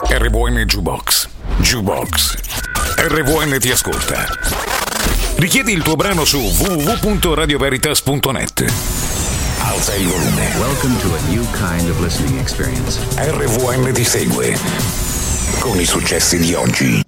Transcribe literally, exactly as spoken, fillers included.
R V N Jukebox. Jukebox. R V N ti ascolta. Richiedi il tuo brano su w w w punto radio veritas punto net. Alza il volume. Welcome to a new kind of listening experience. R V N ti segue con i successi di oggi.